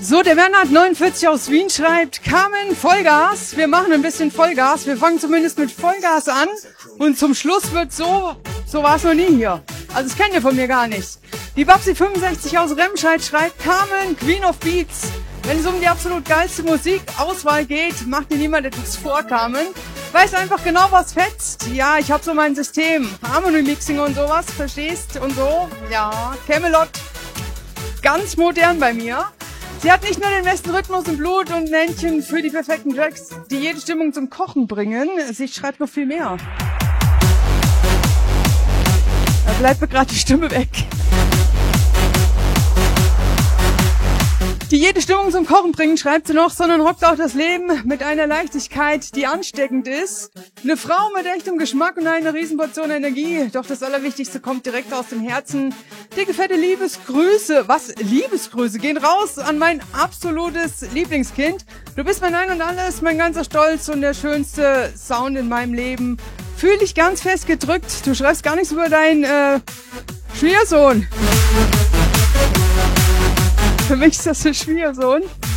So, der Bernhard 49 aus Wien schreibt, Carmen, Vollgas. Wir machen ein bisschen Vollgas. Wir fangen zumindest mit Vollgas an. Und zum Schluss wird so war es noch nie hier. Also das kennt ihr von mir gar nicht. Die Babsi 65 aus Remscheid schreibt, Carmen, Queen of Beats. Wenn es um die absolut geilste Musikauswahl geht, macht dir niemand etwas vor, Carmen. Weiß einfach genau, was fetzt. Ja, ich habe so mein System. Harmony Mixing und sowas, verstehst? Und so. Ja, Camelot. Ganz modern bei mir. Sie hat nicht nur den besten Rhythmus im Blut und ein Händchen für die perfekten Tracks, die jede Stimmung zum Kochen bringen. Sie schreibt noch viel mehr. Da bleibt mir gerade die Stimme weg. Die jede Stimmung zum Kochen bringen, schreibt sie noch, sondern rockt auch das Leben mit einer Leichtigkeit, die ansteckend ist. Eine Frau mit echtem Geschmack und einer Riesenportion Energie. Doch das Allerwichtigste kommt direkt aus dem Herzen. Dicke, fette Liebesgrüße. Was? Liebesgrüße gehen raus an mein absolutes Lieblingskind. Du bist mein Ein und Alles, mein ganzer Stolz und der schönste Sound in meinem Leben. Fühl dich ganz fest gedrückt. Du schreibst gar nichts über deinen Schwiegersohn. Für mich ist das ein Schwiegersohn.